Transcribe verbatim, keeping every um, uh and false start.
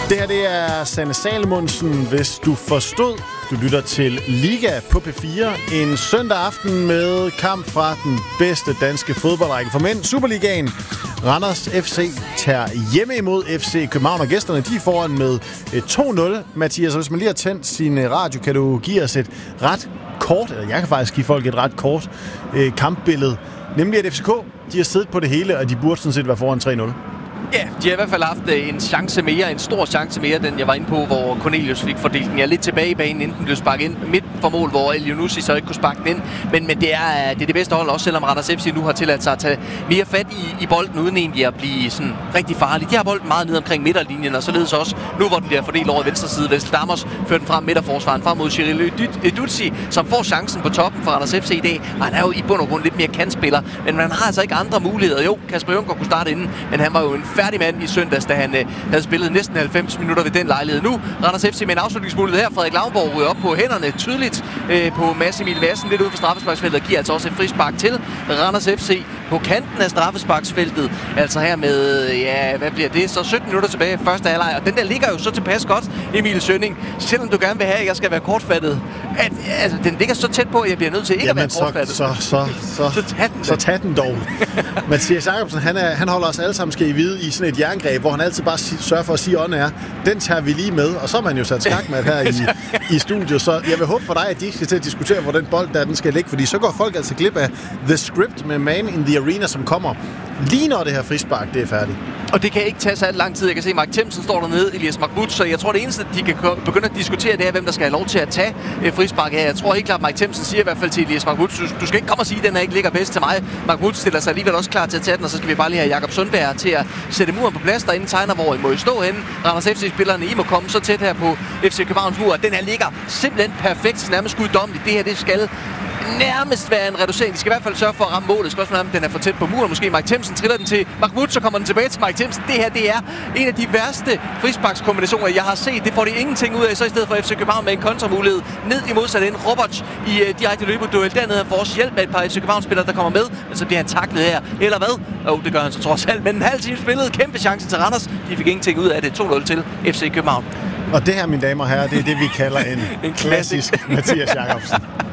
Det her, det er Sanne Salomonsen, hvis du forstod. Du lytter til Liga på P fire. En søndag aften med kamp fra den bedste danske fodboldrække for mænd. Superligaen. Randers F C tager hjemme imod F C København, og gæsterne de er foran med to nul. Mathias, hvis man lige har tændt sin radio, kan du give os et ret kort, eller jeg kan faktisk give folk et ret kort øh, kampbillede. Nemlig at F C K, de har siddet på det hele, og de burde sådan set være foran tre nul. Ja, de har i hvert fald haft en chance mere, en stor chance mere, den jeg var inde på, hvor Cornelius fik fordelt den. Jeg er lidt tilbage i banen, inden den blev sparket ind midt for mål, hvor Elyounoussi så ikke kunne sparke den ind. Men, men det, er, det er det bedste hold, også selvom Randers F C nu har tilladt sig at tage mere fat i, i bolden, uden egentlig at blive sådan rigtig farlig. De har bolden meget ned omkring midterlinjen, og således også nu, hvor den bliver fordelt over venstre side. Vest Damos fører den frem midterforsvaren, frem mod Cyril Eduzzi, som får chancen på toppen for Randers F C i dag. Og han er jo i bund og grund lidt mere kantspiller, men man har altså ikke andre muligheder. Jo, Kasper Junker kunne starte inden, men han var jo en færdig mand i søndags, da han øh, havde spillet næsten halvfems minutter ved den lejlighed. Nu Randers F C med en afslutningsmulighed her. Frederik Lauenborg ryger op på hænderne tydeligt øh, på Mads Emil Madsen lidt ude for straffesparksfeltet, og giver altså også et frispark til Randers F C på kanten af straffesparksfeltet. Altså her med, ja, hvad bliver det? Så sytten minutter tilbage i første halvleg, og den der ligger jo så tilpas godt, Emil Sønning. Selvom du gerne vil have, at jeg skal være kortfattet, at altså, den ligger så tæt på, at jeg bliver nødt til ikke Jamen, at være kortfattet. Så, så, så, så, tag den, så tag den dog. Mathias Jacobsen, han, er, han holder os alle sammen skal i vide i sådan et jerngreb, hvor han altid bare si- sørger for at sige, ånd er. Den tager vi lige med, og så er man jo sat skakmat her i, i studiet. Så jeg vil håbe for dig, at de ikke skal til at diskutere, hvor den bold der den skal ligge, fordi så går folk altså glip af The Script med Man in the Arena, som kommer lige når det her frispark, det er færdigt. Og det kan ikke tage så alt lang tid. Jeg kan se, at Mark Themsen står dernede, Elias Mahmoud, så jeg tror, det eneste, de kan begynde at diskutere, det er, hvem der skal have lov til at tage øh, frispark her. Jeg tror helt klart, at Mark Themsen siger i hvert fald til Elias Mahmoud, du, du skal ikke komme og sige, at den her ikke ligger bedst til mig. Mahmoud stiller sig alligevel også klar til at tage den, og så skal vi bare lige have Jakob Sundberg til at sætte muren på plads derinde, tegner, hvor I må stå henne. Randers F C-spillerne, I må komme så tæt her på F C Københavns mur. Den her ligger simpelthen perfekt, nærmest guddommeligt. Det her, det skal nærmest være en reducering. De skal i hvert fald sørge for at ramme målet. Spørgsmålet er, om den er for tæt på muren. Måske Mark Themsen triller den til Mahmoud, så kommer den tilbage til Mark Themsen. Det her, det er en af de værste frisparkskombinationer, jeg har set. Det får de ingenting ud af, så i stedet for F C København med en kontramulighed ned i modsat ende. Roberts i uh, direkte løbeduel. Dernede får også hjælp med et par F C København-spillere, der kommer med, men så bliver han taklet her. Eller hvad? Jo, oh, det gør han så trods alt. Men en halv time spillet. Kæmpe chance til Randers. De fik ingenting ud af det. to nul til F C København. Og det her, mine damer og herrer, det er det, vi kalder en, en klassisk Mathias Jacobsen.